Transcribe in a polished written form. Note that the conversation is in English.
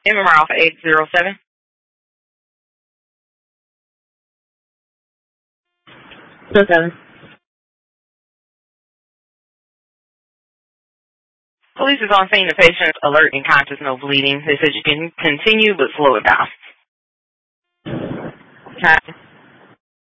MMR Alpha 807. Police is on scene. The patient's alert and conscious, no bleeding. They said you can continue, but slow it down. Okay.